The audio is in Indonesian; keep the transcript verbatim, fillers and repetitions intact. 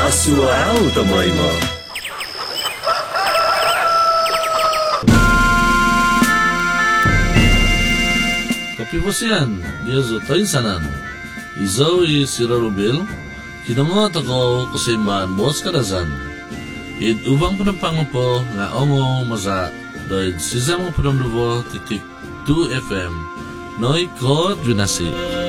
Asuara Utamoimo. Kapiposian, dia zutay sanan. Izaw i Sira Rubil, kinamot ako kasimbahan bos kadazan. Id ubang penampang po nga ongo maza, doid sizang mo penamdubo titik two F M. Noi ko dunasi.